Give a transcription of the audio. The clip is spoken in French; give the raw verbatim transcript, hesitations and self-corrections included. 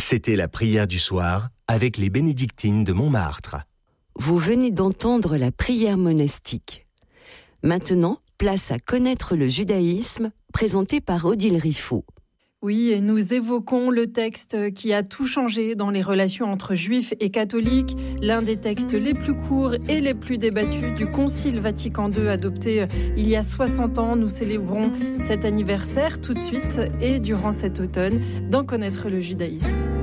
C'était la prière du soir avec les bénédictines de Montmartre. Vous venez d'entendre la prière monastique. Maintenant, place à connaître le judaïsme, présenté par Odile Riffaut. Oui, et nous évoquons le texte qui a tout changé dans les relations entre juifs et catholiques, l'un des textes les plus courts et les plus débattus du Concile Vatican deux adopté il y a soixante ans. Nous célébrons cet anniversaire tout de suite et durant cet automne d'en connaître le judaïsme.